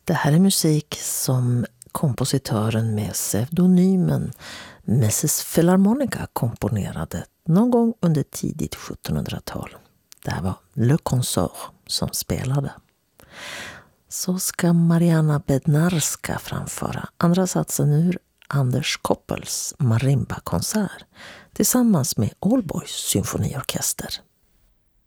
Det här är musik som kompositören med pseudonymen Mrs. Philharmonica komponerade någon gång under tidigt 1700-tal. Det här var Le Consort som spelade. Så ska Mariana Bednarska framföra andra satsen ur Anders Koppels marimba-konsert tillsammans med Aalborgs symfoniorkester.